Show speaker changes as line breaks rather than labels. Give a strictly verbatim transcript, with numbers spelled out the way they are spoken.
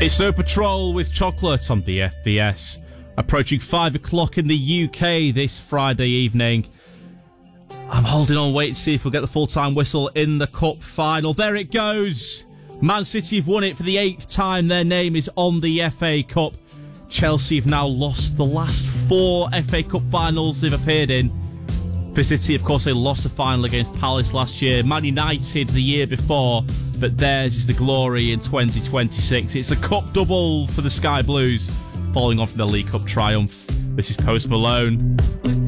It's Snow Patrol with Chocolate on B F B S. Approaching five o'clock in the U K this Friday evening. I'm holding on waiting to see if we'll get the full-time whistle in the Cup final. There it goes. Man City have won it for the eighth time. Their name is on the F A Cup. Chelsea have now lost the last four F A Cup finals they've appeared in. For City, of course, they lost the final against Palace last year. Man United the year before, but theirs is the glory in twenty twenty-six. It's a cup double for the Sky Blues, following on from the League Cup triumph. This is Post Malone.